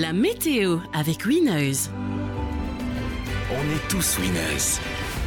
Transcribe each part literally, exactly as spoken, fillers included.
la météo avec Winners. On est tous winners.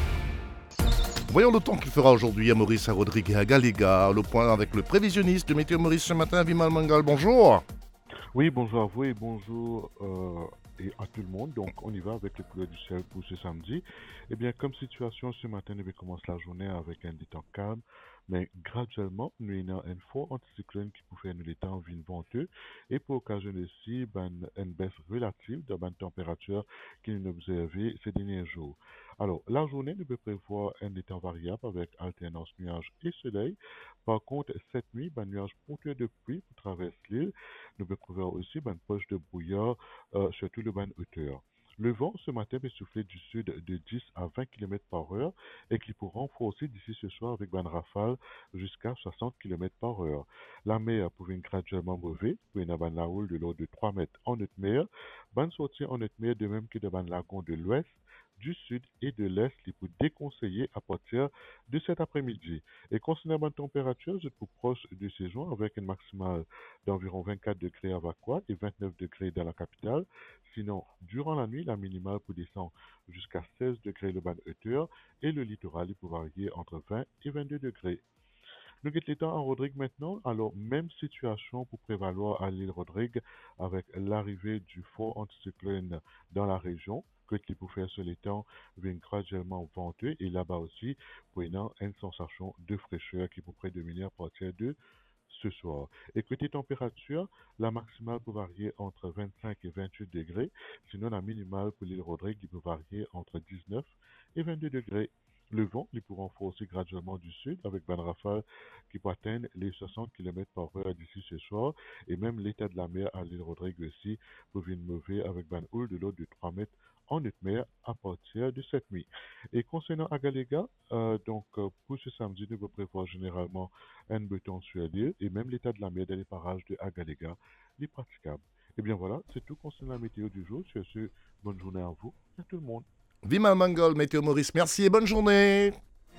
Voyons le temps qu'il fera aujourd'hui à Maurice, à Rodrigue et à Galéga. Le point avec le prévisionniste de Météo Maurice ce matin, Vimal Mangal. Bonjour. Oui, bonjour à vous et bonjour euh, et à tout le monde. Donc, on y va avec les couleurs du ciel pour ce samedi. Eh bien, comme situation, ce matin, nous commence la journée avec un temps calme, mais graduellement, nous avons un fort anticyclone qui peut faire nous les temps venteux et pour occasionner aussi ben, une baisse relative de la température que nous observons ces derniers jours. Alors, la journée, nous peut prévoir un temps variable avec alternance nuages et soleil. Par contre, cette nuit, ben, nuages ponctuels de pluie pour traverser l'île. Nous peut prévoir aussi ben, poche de brouillard, euh, surtout le ban hauteur. Le vent ce matin peut souffler du sud de dix à vingt kilomètres par heure et qui pourra renforcer d'ici ce soir avec ban rafale jusqu'à soixante kilomètres par heure. La mer pourrait graduellement mauvaise, pour une ban la houle de l'ordre de trois mètres en haute mer, ban sortie en haute mer de même que de ban lagon de l'ouest, du sud et de l'est, qui peut déconseiller à partir de cet après-midi. Et concernant la température, je suis proche de saison avec une maximale d'environ vingt-quatre degrés à Vacois et vingt-neuf degrés dans la capitale. Sinon, durant la nuit, la minimale peut descendre jusqu'à seize degrés le ban hauteur et le littoral peut varier entre vingt et vingt-deux degrés. Nous quittons les temps à Rodrigue maintenant. Alors, même situation pour prévaloir à l'île Rodrigue avec l'arrivée du fort anticyclone dans la région, que qui peut faire sur les temps vient graduellement venteux et là-bas aussi, prenant une sensation de fraîcheur qui peut prédominer à partir de ce soir. Et côté température, la maximale peut varier entre vingt-cinq et vingt-huit degrés, sinon la minimale pour l'île Rodrigue qui peut varier entre dix-neuf et vingt-deux degrés. Le vent, il peut renforcer graduellement du sud avec ban rafale qui peut atteindre les soixante kilomètres par heure d'ici ce soir et même l'état de la mer à l'île Rodrigue aussi peut venir mauvais avec ban houle de l'ordre de trois mètres en haute mer à partir de cette nuit. Et concernant Agaléga, euh, donc euh, pour ce samedi, nous pouvons prévoir généralement un béton sur l'île et même l'état de la mer dans les parages de Agaléga est praticable. Et bien voilà, c'est tout concernant la météo du jour. Sur ce, bonne journée à vous et à tout le monde. Vimal Mangal, Météo Maurice, merci et bonne journée.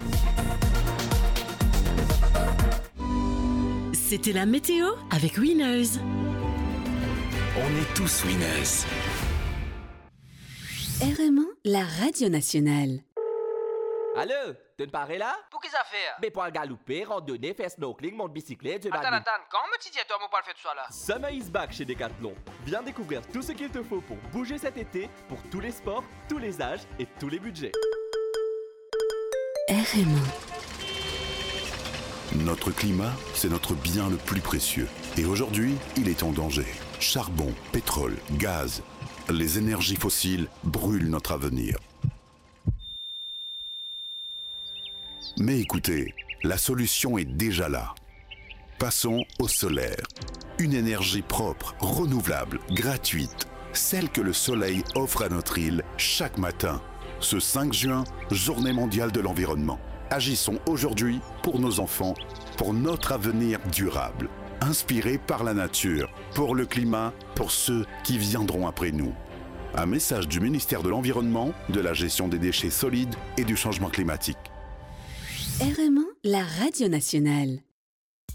C'était la météo avec Winners. On est tous winners. R M un, la radio nationale. Allô, tu ne parais là? Pour qui ça fait? Mais pour galouper, randonner, faire snorkeling, monte bicyclette, je Attends, m'habille. attends, quand me dis toi, mon pas le faire tout ça là? Summer is back chez Decathlon. Viens découvrir tout ce qu'il te faut pour bouger cet été, pour tous les sports, tous les âges et tous les budgets. R M un. Notre climat, c'est notre bien le plus précieux. Et aujourd'hui, il est en danger. Charbon, pétrole, gaz, les énergies fossiles brûlent notre avenir. Mais écoutez, la solution est déjà là. Passons au solaire. Une énergie propre, renouvelable, gratuite. Celle que le soleil offre à notre île chaque matin. Ce cinq juin, Journée mondiale de l'environnement. Agissons aujourd'hui pour nos enfants, pour notre avenir durable. Inspiré par la nature, pour le climat, pour ceux qui viendront après nous. Un message du ministère de l'Environnement, de la gestion des déchets solides et du changement climatique. R M un, la radio nationale.